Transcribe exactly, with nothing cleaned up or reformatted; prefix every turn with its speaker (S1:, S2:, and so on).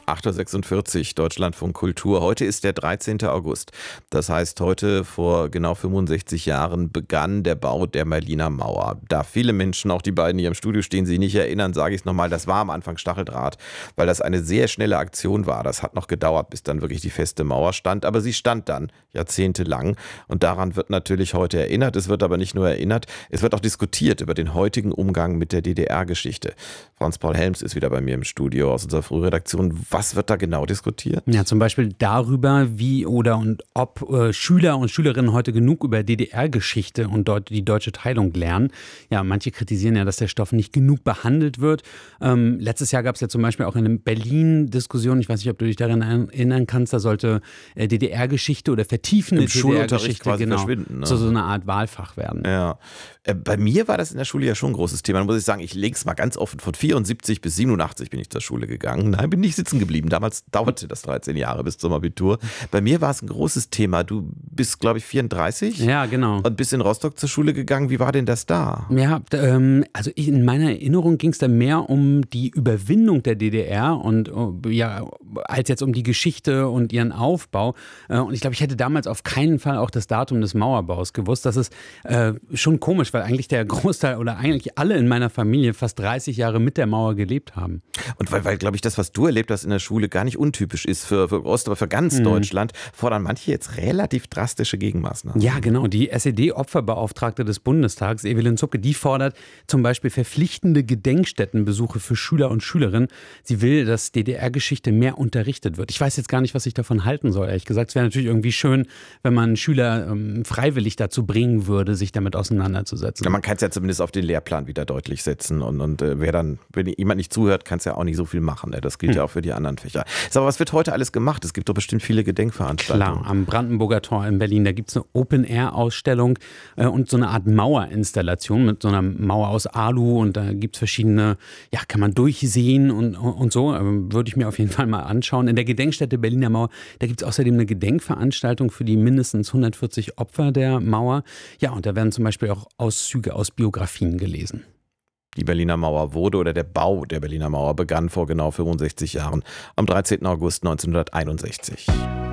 S1: acht Uhr sechsundvierzig, Deutschlandfunk Kultur. Heute ist der dreizehnte August. Das heißt, heute vor genau fünfundsechzig Jahren begann der Bau der Berliner Mauer. Da viele Menschen, auch die beiden hier im Studio stehen, sich nicht erinnern, sage ich es nochmal, das war am Anfang Stacheldraht, weil das eine sehr schnelle Aktion war. Das hat noch gedauert, bis dann wirklich die feste Mauer stand. Aber sie stand dann jahrzehntelang. Und daran wird natürlich heute erinnert. Es wird aber nicht nur erinnert, es wird auch diskutiert über den heutigen Umgang mit der D D R-Geschichte. Franz-Paul Helms ist wieder bei mir im Studio aus unserer Frühredaktion. Was wird da genau diskutiert?
S2: Ja, zum Beispiel darüber, wie oder und ob äh, Schüler und Schülerinnen heute genug über D D R-Geschichte und dort die deutsche Teilung lernen. Ja, manche kritisieren ja, dass der Stoff nicht genug behandelt wird. Ähm, letztes Jahr gab es ja zum Beispiel auch eine Berlin-Diskussion, ich weiß nicht, ob du dich daran erinnern kannst, da sollte äh, D D R-Geschichte oder vertiefende D D R-Geschichte genau, ne? zu so einer Art Wahlfach werden.
S1: Ja. Äh, bei mir war das in der Schule ja schon ein großes Thema. Da muss ich sagen, ich lege es mal ganz offen, von vierundsiebzig bis siebenundachtzig bin ich zur Schule gegangen. Nein, bin nicht sitzen geblieben. Damals dauerte das dreizehn Jahre bis zum Abitur. Bei mir war es ein großes Thema. Du bist, glaube ich, vierunddreißig.
S2: Ja, genau.
S1: Und bist in Rostock zur Schule gegangen. Wie war denn das da?
S2: Ja, ähm, also in meiner Erinnerung ging es da mehr um die Überwindung der D D R und ja, als jetzt um die Geschichte und ihren Aufbau. Und ich glaube, ich hätte damals auf keinen Fall auch das Datum des Mauerbaus gewusst. Das ist äh, schon komisch, weil eigentlich der Großteil oder eigentlich alle in meiner Familie fast dreißig Jahre mit der Mauer gelebt haben.
S1: Und weil, weil glaube ich, das, was du erlebt hast in der Schule, gar nicht untypisch ist für, für Ost, aber für ganz mhm. Deutschland, fordern manche jetzt relativ drastische Gegenmaßnahmen.
S2: Ja, genau. Die S E D-Opferbeauftragte des Bundestags, Evelyn Zupke, die fordert zum Beispiel verpflichtende Gedenkstättenbesuche für Schüler und Schülerinnen. Sie will, dass D D R-Geschichte mehr unterrichtet wird. Ich weiß jetzt gar nicht, was ich davon halten soll, ehrlich gesagt. Es wäre natürlich irgendwie schön, wenn man Schüler ähm, freiwillig dazu bringen würde, sich damit auseinanderzusetzen.
S1: Ja, man kann es ja zumindest auf den Lehrplan wieder deutlich setzen. Und, und äh, wer dann, wenn jemand nicht zuhört, kann es ja auch nicht so viel machen. Ne? Das gilt hm. ja auch für die anderen Fächer. Aber was wird heute alles gemacht? Es gibt doch bestimmt viele Gedenkveranstaltungen.
S2: Klar, am Brandenburger Tor in Berlin, da gibt es eine Open-Air-Ausstellung äh, und so eine Art Mauerinstallation mit so einer Mauer aus Alu. Und da gibt es verschiedene, ja, kann man durchsehen und, und so. Ähm, würde ich mir auf jeden Fall mal anschauen. In der Gedenkstätte Berliner Mauer, da gibt es außerdem eine Gedenkveranstaltung für die mindestens hundertvierzig Opfer der Mauer. Ja, und da werden zum Beispiel auch Auszüge aus Biografien gelesen.
S1: Die Berliner Mauer wurde oder der Bau der Berliner Mauer begann vor genau fünfundsechzig Jahren am dreizehnten August neunzehnhunderteinundsechzig.